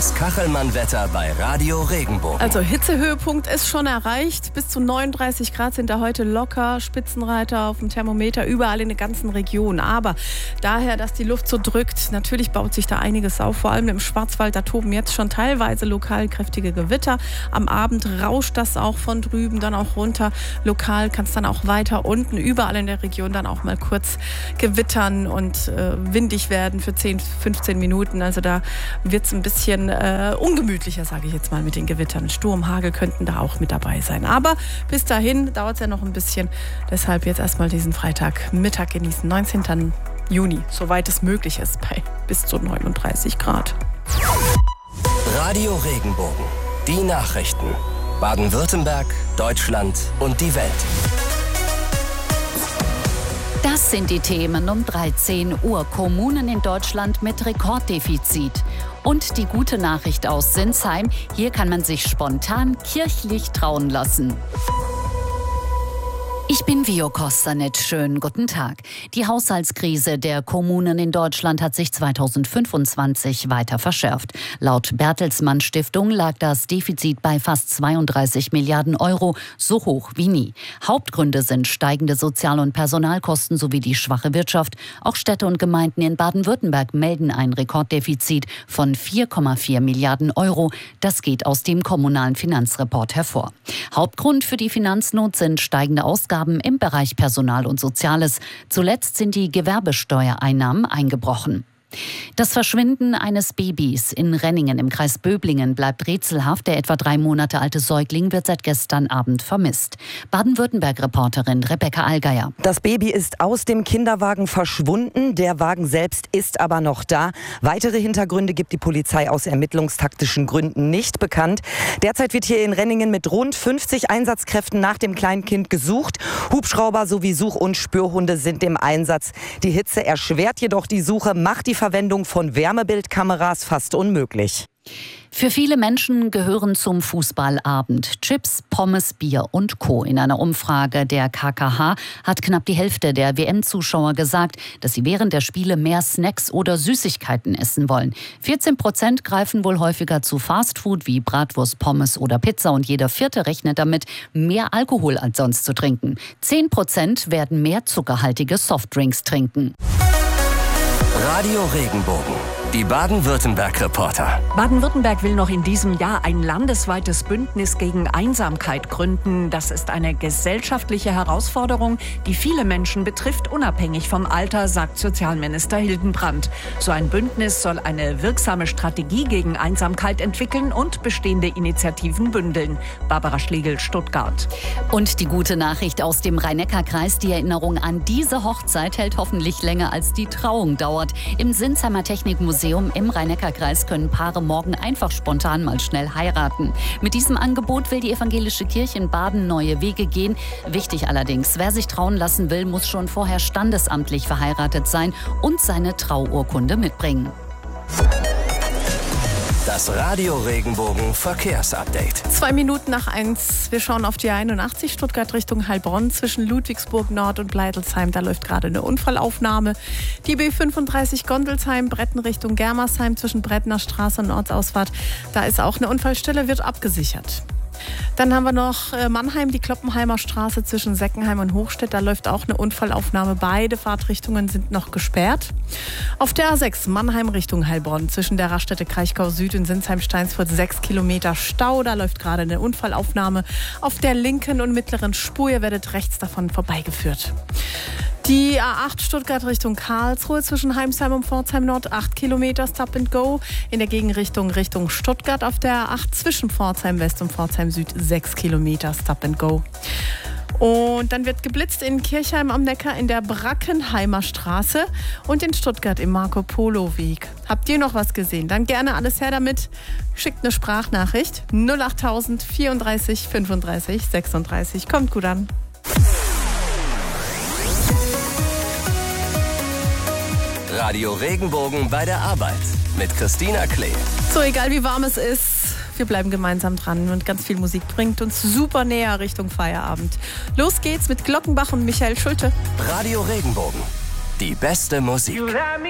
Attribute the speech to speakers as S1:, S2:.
S1: Das Kachelmann-Wetter bei Radio Regenbogen.
S2: Also Hitzehöhepunkt ist schon erreicht. Bis zu 39 Grad sind da heute locker. Spitzenreiter auf dem Thermometer überall in der ganzen Region. Aber daher, dass die Luft so drückt, natürlich baut sich da einiges auf. Vor allem im Schwarzwald, da toben jetzt schon teilweise lokal kräftige Gewitter. Am Abend rauscht das auch von drüben dann auch runter. Lokal kann es dann auch weiter unten, überall in der Region dann auch mal kurz gewittern und windig werden für 10, 15 Minuten. Also da wird es ein bisschen ungemütlicher, sage ich jetzt mal, mit den Gewittern. Sturm, Hagel könnten da auch mit dabei sein. Aber bis dahin dauert es ja noch ein bisschen. Deshalb jetzt erstmal diesen Freitagmittag genießen. 19. Juni, soweit es möglich ist, bei bis zu 39 Grad.
S1: Radio Regenbogen. Die Nachrichten. Baden-Württemberg, Deutschland und die Welt.
S3: Das sind die Themen um 13 Uhr. Kommunen in Deutschland mit Rekorddefizit. Und die gute Nachricht aus Sinsheim, hier kann man sich spontan kirchlich trauen lassen. Ich bin Vio Kostanet. Schönen guten Tag. Die Haushaltskrise der Kommunen in Deutschland hat sich 2025 weiter verschärft. Laut Bertelsmann Stiftung lag das Defizit bei fast 32 Milliarden Euro, so hoch wie nie. Hauptgründe sind steigende Sozial- und Personalkosten sowie die schwache Wirtschaft. Auch Städte und Gemeinden in Baden-Württemberg melden ein Rekorddefizit von 4,4 Milliarden Euro. Das geht aus dem kommunalen Finanzreport hervor. Hauptgrund für die Finanznot sind steigende Ausgaben im Bereich Personal und Soziales. Zuletzt sind die Gewerbesteuereinnahmen eingebrochen. Das Verschwinden eines Babys in Renningen im Kreis Böblingen bleibt rätselhaft. Der etwa 3 Monate alte Säugling wird seit gestern Abend vermisst. Baden-Württemberg-Reporterin Rebecca Allgeier.
S4: Das Baby ist aus dem Kinderwagen verschwunden. Der Wagen selbst ist aber noch da. Weitere Hintergründe gibt die Polizei aus ermittlungstaktischen Gründen nicht bekannt. Derzeit wird hier in Renningen mit rund 50 Einsatzkräften nach dem Kleinkind gesucht. Hubschrauber sowie Such- und Spürhunde sind im Einsatz. Die Hitze erschwert jedoch die Suche, macht die Verwendung von Wärmebildkameras fast unmöglich.
S3: Für viele Menschen gehören zum Fußballabend Chips, Pommes, Bier und Co. In einer Umfrage der KKH hat knapp die Hälfte der WM-Zuschauer gesagt, dass sie während der Spiele mehr Snacks oder Süßigkeiten essen wollen. 14% greifen wohl häufiger zu Fastfood wie Bratwurst, Pommes oder Pizza und jeder Vierte rechnet damit, mehr Alkohol als sonst zu trinken. 10% werden mehr zuckerhaltige Softdrinks trinken.
S1: Radio Regenbogen. Die Baden-Württemberg-Reporter.
S5: Baden-Württemberg will noch in diesem Jahr ein landesweites Bündnis gegen Einsamkeit gründen. Das ist eine gesellschaftliche Herausforderung, die viele Menschen betrifft, unabhängig vom Alter, sagt Sozialminister Hildenbrand. So ein Bündnis soll eine wirksame Strategie gegen Einsamkeit entwickeln und bestehende Initiativen bündeln. Barbara Schlegel, Stuttgart.
S3: Und die gute Nachricht aus dem Rhein-Neckar-Kreis, die Erinnerung an diese Hochzeit hält hoffentlich länger als die Trauung dauert. Im Sinsheimer Technikmuseum im Rhein-Neckar-Kreis können Paare morgen einfach spontan mal schnell heiraten. Mit diesem Angebot will die evangelische Kirche in Baden neue Wege gehen. Wichtig allerdings, wer sich trauen lassen will, muss schon vorher standesamtlich verheiratet sein und seine Trauurkunde mitbringen.
S1: Das Radio Regenbogen Verkehrsupdate.
S2: 2 Minuten nach 1. Wir schauen auf die 81 Stuttgart Richtung Heilbronn zwischen Ludwigsburg Nord und Bleidelsheim. Da läuft gerade eine Unfallaufnahme. Die B35 Gondelsheim, Bretten Richtung Germersheim zwischen Brettner Straße und Ortsausfahrt. Da ist auch eine Unfallstelle, wird abgesichert. Dann haben wir noch Mannheim, die Kloppenheimer Straße zwischen Seckenheim und Hochstedt. Da läuft auch eine Unfallaufnahme. Beide Fahrtrichtungen sind noch gesperrt. Auf der A6 Mannheim Richtung Heilbronn zwischen der Raststätte Kraichgau Süd und Sinsheim-Steinsfurt 6 Kilometer Stau. Da läuft gerade eine Unfallaufnahme. Auf der linken und mittleren Spur, ihr werdet rechts davon vorbeigeführt. Die A8 Stuttgart Richtung Karlsruhe zwischen Heimsheim und Pforzheim Nord 8 Kilometer Stop and Go. In der Gegenrichtung Richtung Stuttgart auf der A8 zwischen Pforzheim West und Pforzheim Süd 6 Kilometer Stop and Go. Und dann wird geblitzt in Kirchheim am Neckar in der Brackenheimer Straße und in Stuttgart im Marco-Polo-Weg. Habt ihr noch was gesehen? Dann gerne alles her damit. Schickt eine Sprachnachricht 08000 34 35 36. Kommt gut an.
S1: Radio Regenbogen bei der Arbeit mit Christina Klee.
S2: So, egal wie warm es ist, wir bleiben gemeinsam dran und ganz viel Musik bringt uns super näher Richtung Feierabend. Los geht's mit Glockenbach und Michael Schulte.
S1: Radio Regenbogen. Die beste Musik.